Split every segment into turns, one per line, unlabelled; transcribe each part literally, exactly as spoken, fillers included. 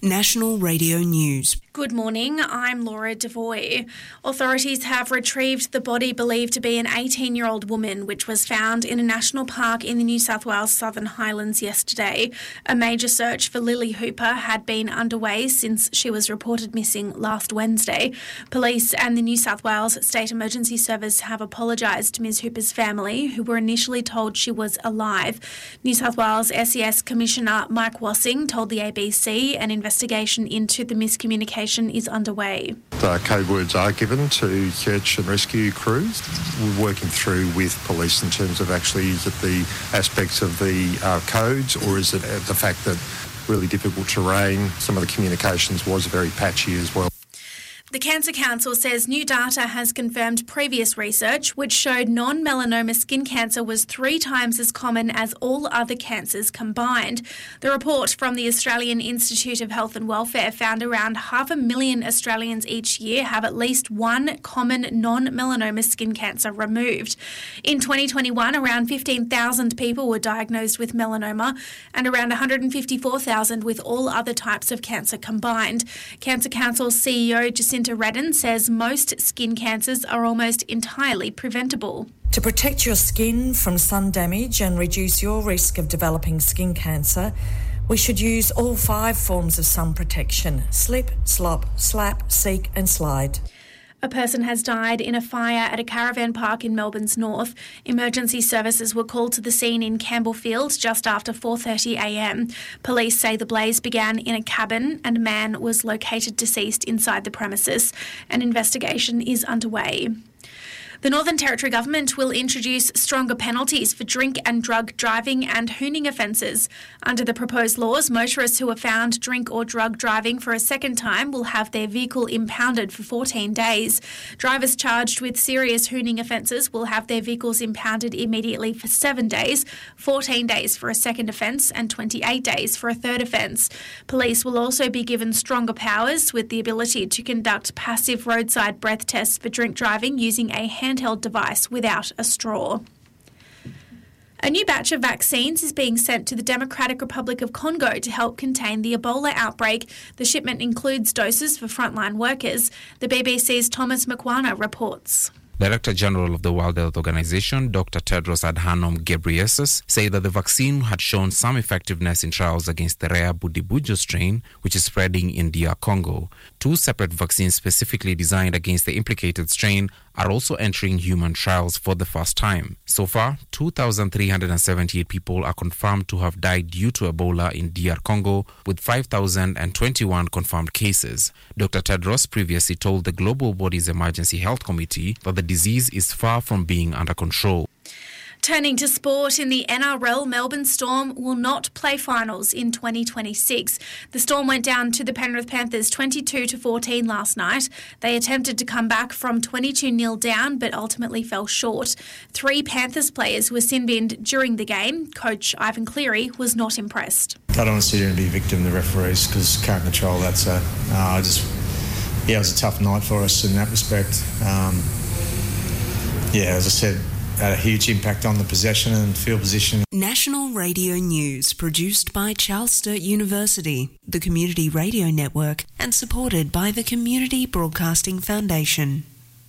National Radio News.
Good morning, I'm Laura Devoy. Authorities have retrieved the body believed to be an eighteen-year-old woman, which was found in a national park in the New South Wales Southern Highlands yesterday. A major search for Lily Hooper had been underway since she was reported missing last Wednesday. Police and the New South Wales State Emergency Service have apologised to Miz Hooper's family, who were initially told she was alive. New South Wales S E S Commissioner Mike Wassing told the A B C an investigation into the miscommunication is underway.
The code words are given to search and rescue crews. We're working through with police in terms of actually is it the aspects of the uh, codes, or is it the fact that really difficult terrain, some of the communications was very patchy as well.
The Cancer Council says new data has confirmed previous research which showed non-melanoma skin cancer was three times as common as all other cancers combined. The report from the Australian Institute of Health and Welfare found around half a million Australians each year have at least one common non-melanoma skin cancer removed. In twenty twenty-one, around fifteen thousand people were diagnosed with melanoma and around one hundred fifty-four thousand with all other types of cancer combined. Cancer Council C E O Jacinta Redden says most skin cancers are almost entirely preventable.
To protect your skin from sun damage and reduce your risk of developing skin cancer, we should use all five forms of sun protection: slip, slop, slap, seek and slide.
A person has died in a fire at a caravan park in Melbourne's north. Emergency services were called to the scene in Campbellfield just after four thirty a m. Police say the blaze began in a cabin and a man was located deceased inside the premises. An investigation is underway. The Northern Territory Government will introduce stronger penalties for drink and drug driving and hooning offences. Under the proposed laws, motorists who are found drink or drug driving for a second time will have their vehicle impounded for fourteen days. Drivers charged with serious hooning offences will have their vehicles impounded immediately for seven days, fourteen days for a second offence and twenty-eight days for a third offence. Police will also be given stronger powers with the ability to conduct passive roadside breath tests for drink driving using a hand handheld device without a straw. A new batch of vaccines is being sent to the Democratic Republic of Congo to help contain the Ebola outbreak. The shipment includes doses for frontline workers. The B B C's Thomas Mkwana reports.
Director General of the World Health Organization, Doctor Tedros Adhanom Ghebreyesus, said that the vaccine had shown some effectiveness in trials against the rare Budibujo strain, which is spreading in D R Congo. Two separate vaccines specifically designed against the implicated strain are also entering human trials for the first time. So far, two thousand three hundred seventy-eight people are confirmed to have died due to Ebola in D R Congo, with five thousand twenty-one confirmed cases. Doctor Tedros previously told the Global Body's Emergency Health Committee that the disease is far from being under control.
Turning to sport, in the N R L, Melbourne Storm will not play finals in twenty twenty-six. The Storm went down to the Penrith Panthers twenty-two to fourteen last night. They attempted to come back from twenty-two nil down, but ultimately fell short. Three Panthers players were sin-binned during the game. Coach Ivan Cleary was not impressed.
I don't want to sit here and be a victim of the referees because can't control that. So uh, I just, yeah, it was a tough night for us in that respect. Um, yeah, as I said, had a huge impact on the possession and field position.
National Radio News, produced by Charles Sturt University, the Community Radio Network, and supported by the Community Broadcasting Foundation.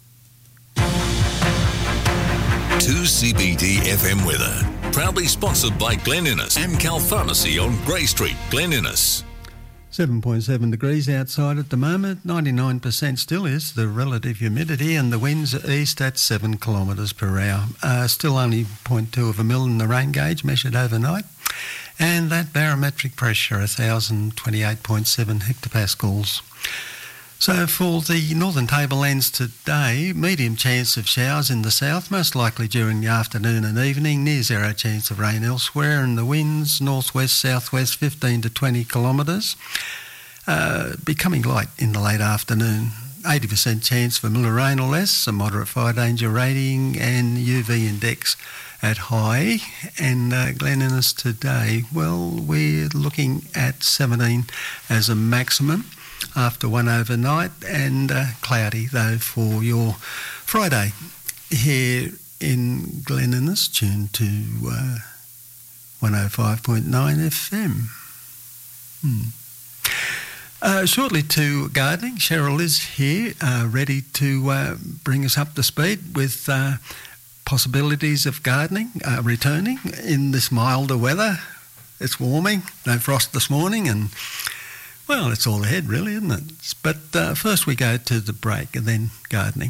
two C B D F M weather, proudly sponsored by Glen Innes and Cal Pharmacy on Grey Street, Glen Innes.
seven point seven degrees outside at the moment, ninety-nine percent still is the relative humidity, and the winds are east at seven kilometres per hour. Uh, still only zero point two of a mil in the rain gauge measured overnight, and that barometric pressure one thousand twenty-eight point seven hectopascals. So for the northern tablelands today, medium chance of showers in the south, most likely during the afternoon and evening, near zero chance of rain elsewhere, and the winds northwest, southwest fifteen to twenty kilometres, uh, becoming light in the late afternoon. eighty percent chance for miller rain or less, a moderate fire danger rating, and U V index at high. And uh, Glen Innes today, well, we're looking at seventeen as a maximum after one overnight, and uh, cloudy though for your Friday here in Glen Innes, tuned to uh, one oh five point nine F M. Hmm. Uh, shortly to gardening. Cheryl is here, uh, ready to uh, bring us up to speed with uh, possibilities of gardening uh, returning in this milder weather. It's warming, no frost this morning, and, well, it's all ahead really, isn't it? But uh, first we go to the break and then gardening.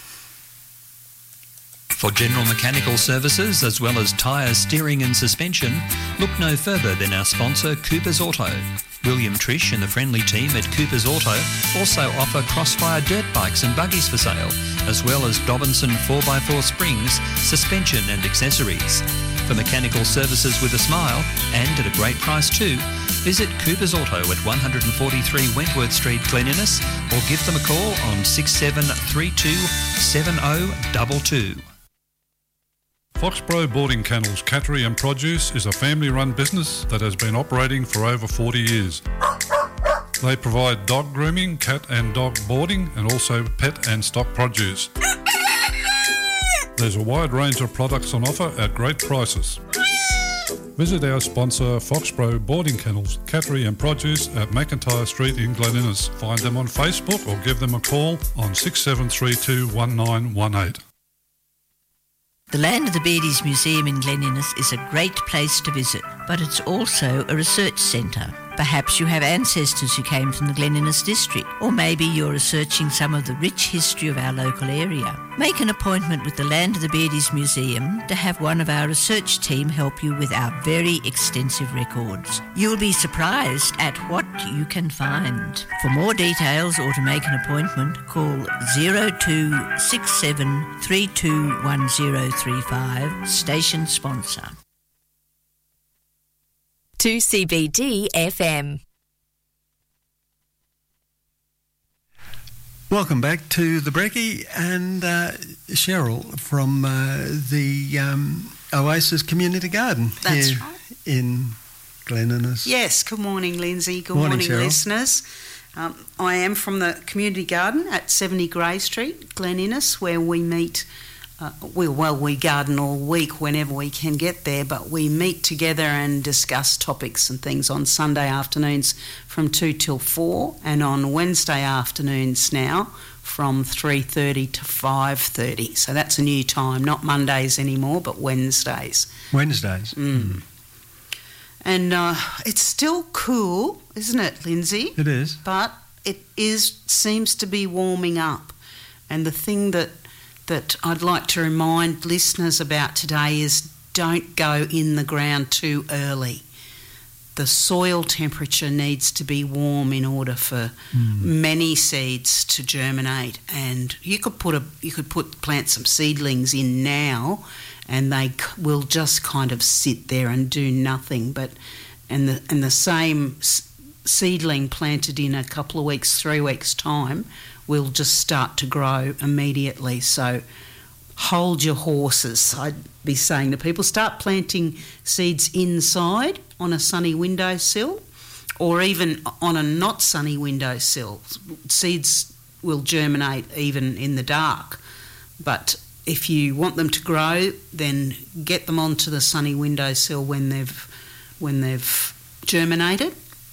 For general mechanical services as well as tyres, steering and suspension, look no further than our sponsor Cooper's Auto. William Trish and the friendly team at Cooper's Auto also offer Crossfire dirt bikes and buggies for sale, as well as Dobinson four by four springs, suspension and accessories. For mechanical services with a smile, and at a great price too, visit Cooper's Auto at one forty-three Wentworth Street, Glen Innes, or give them a call on six seven three two, seven oh two two.
Foxborough Boarding Kennels Cattery and Produce is a family-run business that has been operating for over forty years. They provide dog grooming, cat and dog boarding, and also pet and stock produce. There's a wide range of products on offer at great prices. Visit our sponsor Foxborough Boarding Kennels Cattery and Produce at McIntyre Street in Glen Innes. Find them on Facebook or give them a call on six seven three two, one nine one eight.
The Land of the Beardies Museum in Glen Innes is a great place to visit, but it's also a research centre. Perhaps you have ancestors who came from the Glen Innes district, or maybe you're researching some of the rich history of our local area. Make an appointment with the Land of the Beardies Museum to have one of our research team help you with our very extensive records. You'll be surprised at what you can find. For more details or to make an appointment, call zero two six seven three two one zero three five, station sponsor.
two C B D F M.
Welcome back to the Brekkie, and uh, Cheryl from uh, the um, Oasis Community Garden
That's
here
right.
in Glen Innes.
Yes, good morning, Lindsay. Good
Morning,
morning,
Cheryl.
listeners. Um, I am from the Community Garden at seventy Grey Street, Glen Innes, where we meet. Uh, we, well, we garden all week whenever we can get there, but we meet together and discuss topics and things on Sunday afternoons from two till four, and on Wednesday afternoons now from three thirty to five thirty. So that's a new time, not Mondays anymore, but Wednesdays.
Wednesdays.
Mm.
Mm.
And uh, it's still cool, isn't it, Lindsay?
It is.
But it is seems to be warming up. And the thing that that I'd like to remind listeners about today is don't go in the ground too early. The soil temperature needs to be warm in order for mm. many seeds to germinate, and you could put a you could put plant some seedlings in now, and they will just kind of sit there and do nothing. But and the and the same seedling planted in a couple of weeks, three weeks time, will just start to grow immediately. So hold your horses, I'd be saying to people. Start planting seeds inside on a sunny windowsill, or even on a not sunny windowsill. Seeds will germinate even in the dark. But if you want them to grow, then get them onto the sunny windowsill when they've when they've germinated,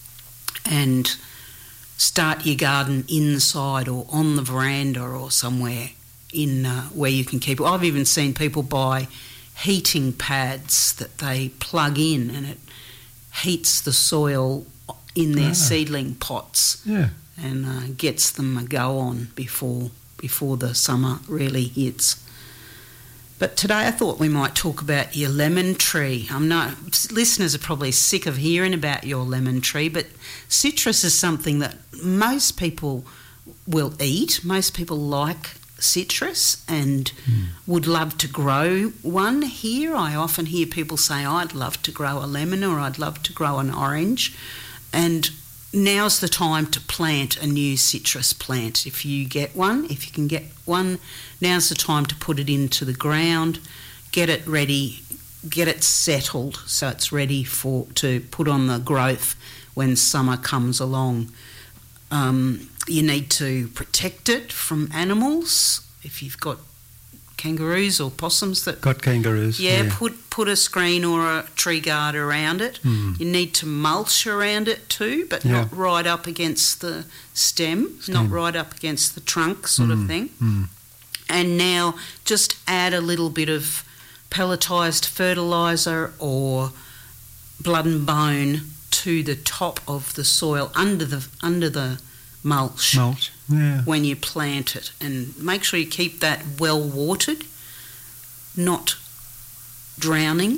and start your garden inside or on the veranda or somewhere in uh, where you can keep it. I've even seen people buy heating pads that they plug in, and it heats the soil in their ah. seedling pots
yeah.
and uh, gets them a go on before before the summer really hits. But today I thought we might talk about your lemon tree. I'm not, listeners are probably sick of hearing about your lemon tree, but citrus is something that most people will eat. Most people like citrus and mm. would love to grow one here. I often hear people say, oh, I'd love to grow a lemon, or I'd love to grow an orange. And now's the time to plant a new citrus plant. If you get one, if you can get one, now's the time to put it into the ground, get it ready, get it settled so it's ready for to put on the growth when summer comes along. Um, you need to protect it from animals. If you've got kangaroos or possums that
got kangaroos.
Yeah,
yeah.
put put a screen or a tree guard around it.
Mm.
You need to mulch around it too, but
Yeah.
not right up against the stem,
Stem.
not right up against the trunk, sort
Mm.
of thing.
Mm.
And now just add a little bit of pelletised fertiliser or blood and bone to the top of the soil under the under the mulch.
Mulch. Yeah.
When you plant it, and make sure you keep that well watered, not drowning,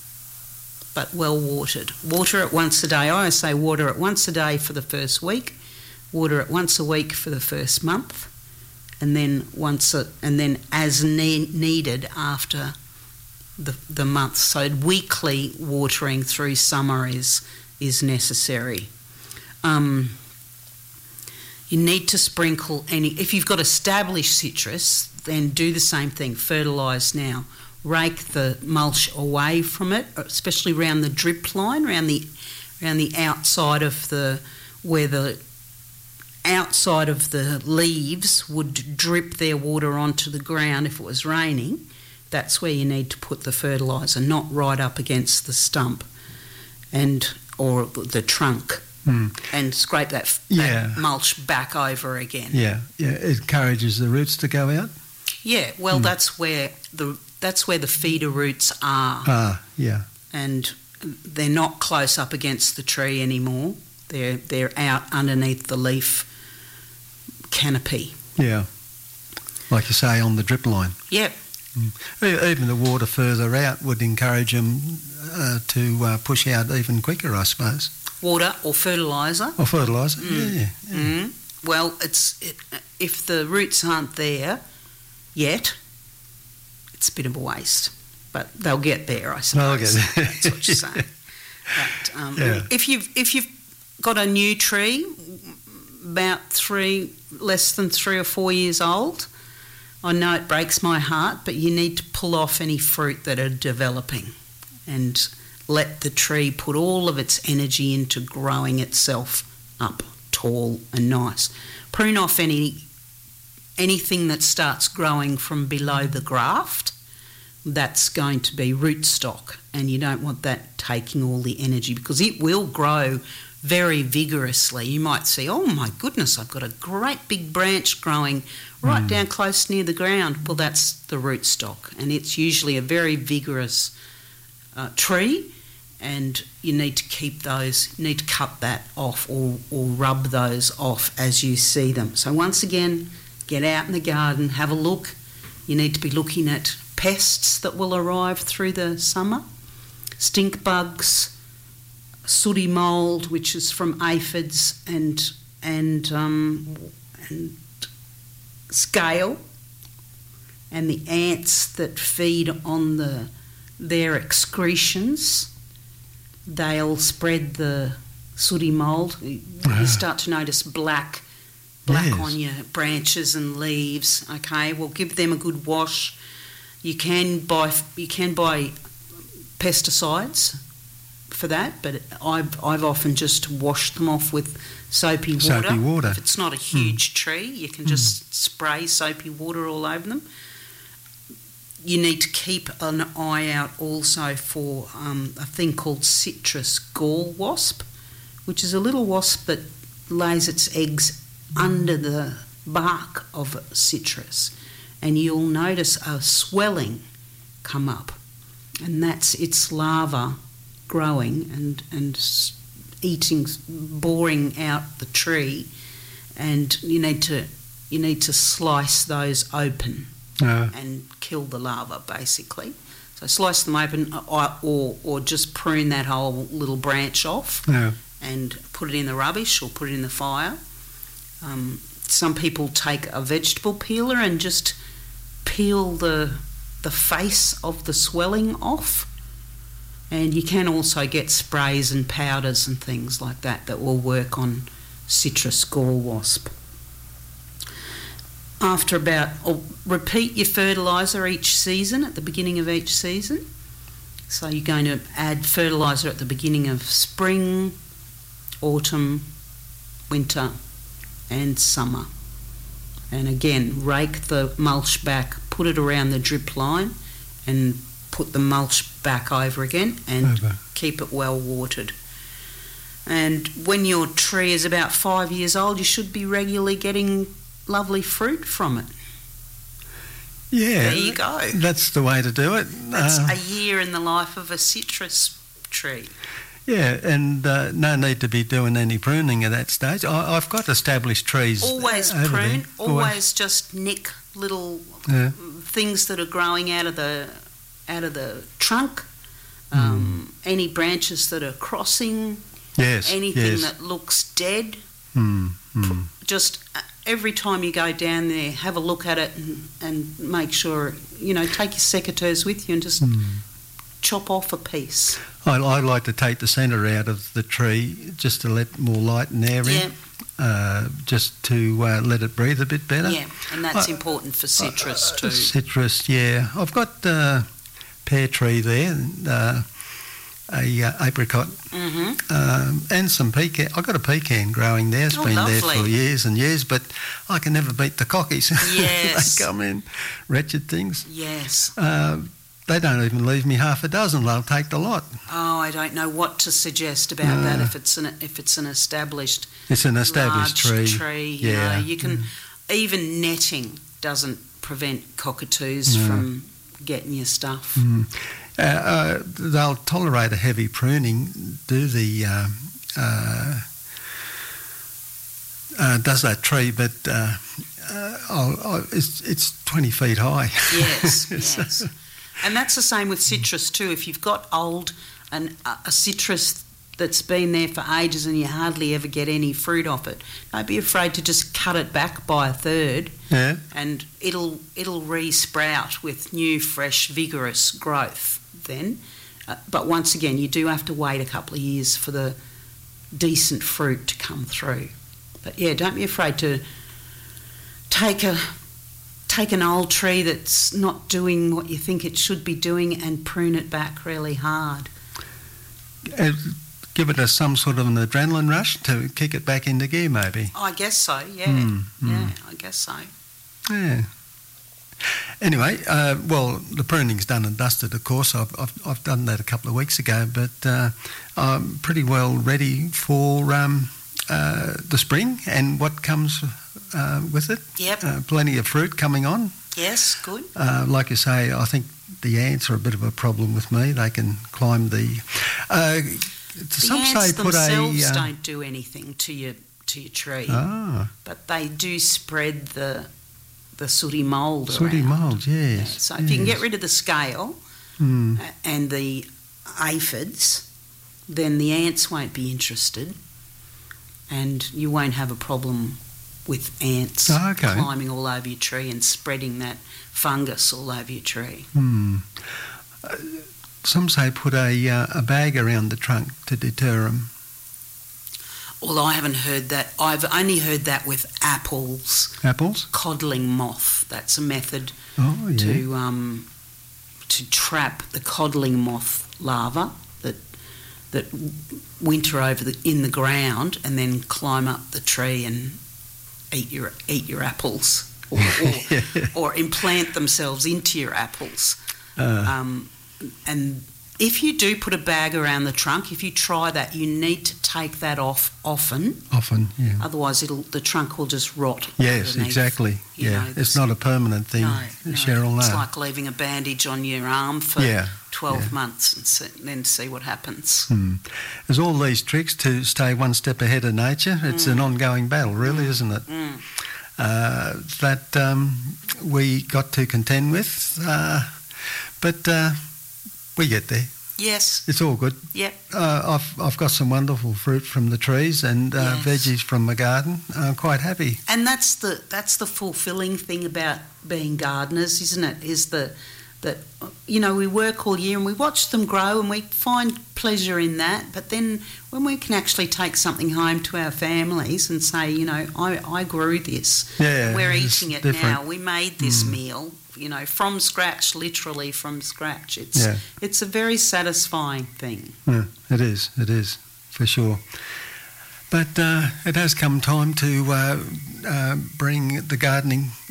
but well watered. Water it once a day. I always say water it once a day for the first week, water it once a week for the first month, and then once a, and then as ne- needed after the the month. So weekly watering through summer is is necessary. Um, You need to sprinkle any... If you've got established citrus, then do the same thing. Fertilise now. Rake the mulch away from it, especially around the drip line, around the around the outside of the... where the outside of the leaves would drip their water onto the ground if it was raining. That's where you need to put the fertiliser, not right up against the stump and or the trunk.
Mm.
And scrape that, that
Yeah.
mulch back over again.
Yeah, yeah. It encourages the roots to go out.
Yeah, well,
Mm.
that's where the that's where the feeder roots are,
Ah, yeah.
and they're not close up against the tree anymore. They're they're out underneath the leaf canopy.
Yeah. Like you say, on the drip line.
Yep.
Mm. E- Even the water further out would encourage them uh, to uh, push out even quicker, I suppose.
Water or fertiliser.
Or fertiliser,
Mm.
yeah. yeah.
Mm. Well, it's it, if the roots aren't there yet, it's a bit of a waste, but they'll get there, I
They'll
suppose.
get there.
That's what you're saying. But, um,
Yeah.
if you've if you've got a new tree, about three less than three or four years old, I know it breaks my heart, but you need to pull off any fruit that are developing, and let the tree put all of its energy into growing itself up tall and nice. Prune off any anything that starts growing from below the graft. That's going to be rootstock, and you don't want that taking all the energy, because it will grow very vigorously. You might see, oh my goodness, I've got a great big branch growing right
Mm.
down close near the ground. Well, that's the rootstock, and it's usually a very vigorous uh, tree, and you need to keep those, you need to cut that off or, or rub those off as you see them. So once again, get out in the garden, have a look. You need to be looking at pests that will arrive through the summer, stink bugs, sooty mould, which is from aphids, and and um, and scale, and the ants that feed on the their excretions. They'll spread the sooty mould. You
Ah.
start to notice black, black
Yes.
on your branches and leaves. Okay, well, give them a good wash. You can buy you can buy pesticides for that, but I've I've often just washed them off with soapy water.
Soapy water.
If it's not a huge tree, you can just spray soapy water all over them. You need to keep an eye out also for um, a thing called citrus gall wasp, which is a little wasp that lays its eggs under the bark of a citrus, and you'll notice a swelling come up, and that's its larva growing and, and s- eating, boring out the tree, and you need to you need to slice those open.
Uh,
And kill the larva, basically. So slice them open, or, or or just prune that whole little branch off
yeah.
and put it in the rubbish or put it in the fire. Um, some people take a vegetable peeler and just peel the the face of the swelling off. And you can also get sprays and powders and things like that that will work on citrus gall wasp. After about, or repeat your fertiliser each season, at the beginning of each season. So you're going to add fertiliser at the beginning of spring, autumn, winter and summer. And again, rake the mulch back, put it around the drip line and put the mulch back over again and
over.
Keep it well watered. And when your tree is about five years old, you should be regularly getting lovely fruit from it.
Yeah.
There you go.
That's the way to do it.
That's
Uh,
a year in the life of a citrus tree.
Yeah, and uh, no need to be doing any pruning at that stage. I, I've got established trees.
Always
over
prune,
there.
always just nick little
Yeah.
things that are growing out of the out of the trunk, um, mm. any branches that are crossing,
yes,
anything
yes.
that looks dead.
Mm, mm.
Just every time you go down there, have a look at it and, and make sure, you know, take your secateurs with you and just mm. chop off a piece.
I, I like to take the centre out of the tree just to let more light and air
yeah.
in, uh, just to uh, let it breathe a bit better.
Yeah, and that's
uh,
important for citrus
uh,
too.
Citrus, yeah. I've got a uh, pear tree there, uh, a uh, apricot,
mm-hmm.
um, and some pecan. I've got a pecan growing there. It's
oh,
been
lovely.
there for years and years, but I can never beat the cockies.
Yes.
They come in, wretched things.
Yes.
Uh, They don't even leave me half a dozen. They'll take the lot.
Oh, I don't know what to suggest about
no.
that. If it's an if it's an established,
it's an established
large
tree.
tree, you
yeah,
know, you can
mm.
even netting doesn't prevent cockatoos
no.
from getting your stuff.
Mm. Uh, uh, they'll tolerate a heavy pruning. Do the uh, uh, uh, does that tree, but. Uh, uh, oh, oh, it's it's twenty feet high.
Yes, yes. And that's the same with citrus too. If you've got old and a citrus that's been there for ages and you hardly ever get any fruit off it, don't be afraid to just cut it back by a third.
Yeah.
And it'll it'll re-sprout with new, fresh, vigorous growth then. Uh, but once again, you do have to wait a couple of years for the decent fruit to come through. But yeah, don't be afraid to take a take an old tree that's not doing what you think it should be doing and prune it back really hard.
Uh, give it a, some sort of an adrenaline rush to kick it back into gear, maybe.
I guess so, yeah.
Mm,
yeah,
mm.
I guess so.
Yeah. Anyway, uh, well, the pruning's done and dusted, of course. I've, I've, I've done that a couple of weeks ago, but uh, I'm pretty well ready for um, uh, the spring and what comes uh, with it.
Yep.
Uh, plenty of fruit coming on.
Yes, good.
Uh, like you say, I think the ants are a bit of a problem with me. They can climb the... Uh,
the
some
ants
say put
themselves
a, uh,
don't do anything to your to your tree,
ah.
but they do spread the the sooty mould
Sooty
around.
mould, yes.
Yeah, so
yes.
if you can get rid of the scale
mm.
and the aphids, then the ants won't be interested and you won't have a problem with ants
oh, okay.
climbing all over your tree and spreading that fungus all over your tree.
Mm. Uh, some say put a, uh, a bag around the trunk to deter them.
Well, I haven't heard that. I've only heard that with apples.
Apples?
Codling moth. That's a method
oh, yeah.
to um, to trap the codling moth larvae that that winter over the, in the ground and then climb up the tree and eat your eat your apples or, or, or implant themselves into your apples.
Uh.
Um, and if you do put a bag around the trunk, if you try that, you need to take that off often.
Often, yeah.
Otherwise, it'll the trunk will just rot.
Yes,
underneath.
exactly.
You
Yeah,
know,
it's not a permanent thing,
no, no.
Cheryl.
It's
No.
like leaving a bandage on your arm for
yeah,
twelve
yeah.
months and see, then see what happens.
Hmm. There's all these tricks to stay one step ahead of nature. It's
Mm.
an ongoing battle, really,
mm.
isn't it?
Mm.
Uh, that um, we got to contend with, uh, but uh, we get there.
Yes.
It's all good.
Yep.
Uh, I've I've got some wonderful fruit from the trees and uh,
Yes.
veggies from my garden. I'm quite happy.
And that's the that's the fulfilling thing about being gardeners, isn't it? Is the that you know we work all year and we watch them grow and we find pleasure in that. But then when we can actually take something home to our families and say, you know, I, I grew this.
Yeah,
we're
it's
eating it
different.
now. We made this
Mm.
meal. You know, from scratch, literally from scratch. It's
Yeah.
it's a very satisfying thing.
Yeah, it is. It is for sure. But uh, it has come time to uh, uh, bring the gardening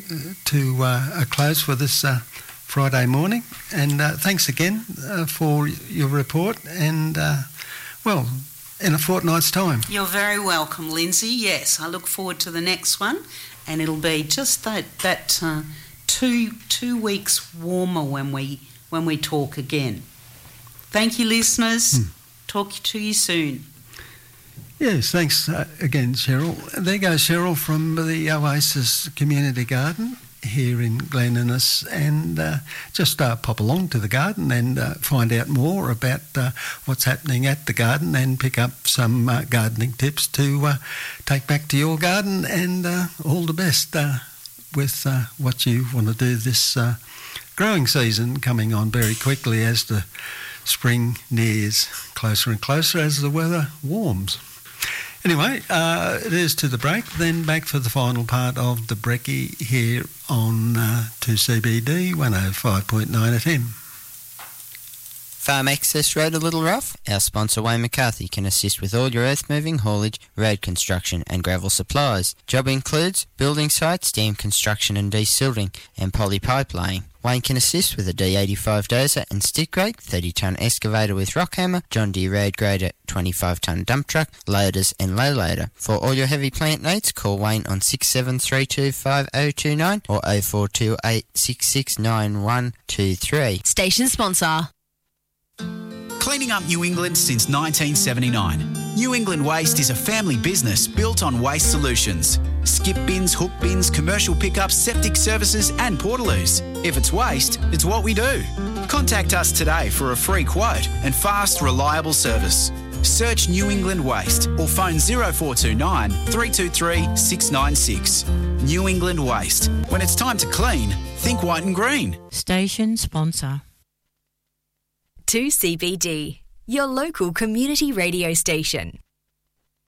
to uh, a close for this uh, Friday morning. And uh, thanks again uh, for your report. And, uh, well, in a fortnight's time.
You're very welcome, Lindsay. Yes, I look forward to the next one. And it'll be just that, that uh, two two weeks warmer when we when we talk again. Thank you, listeners. Hmm. Talk to you soon.
Yes, thanks uh, again, Cheryl. There goes Cheryl from the Oasis Community Garden here in Glen Innes, and uh, just uh, pop along to the garden and uh, find out more about uh, what's happening at the garden and pick up some uh, gardening tips to uh, take back to your garden, and uh, all the best uh, with uh, what you want to do this uh, growing season coming on very quickly as the spring nears closer and closer as the weather warms. Anyway, uh, it is to the break, then back for the final part of the Brekkie here on uh, two C B D one oh five point nine F M.
Farm Access Road a little rough? Our sponsor Wayne McCarthy can assist with all your earth moving, haulage, road construction and gravel supplies. Job includes building sites, dam construction and desilting, and poly pipe laying. Wayne can assist with a D eighty-five dozer and stick rake, thirty tonne excavator with rock hammer, John Deere road grader, twenty-five tonne dump truck, loaders and low loader. For all your heavy plant needs, call Wayne on six seven three two five oh two nine or oh four two eight six six nine one two three.
Station sponsor.
Cleaning up New England since nineteen seventy-nine. New England Waste is a family business built on waste solutions. Skip bins, hook bins, commercial pickups, septic services and portaloos. If it's waste, it's what we do. Contact us today for a free quote and fast, reliable service. Search New England Waste or phone oh four two nine, three two three, six nine six. New England Waste. When it's time to clean, think white and green.
Station sponsor.
two C B D, your local community radio station.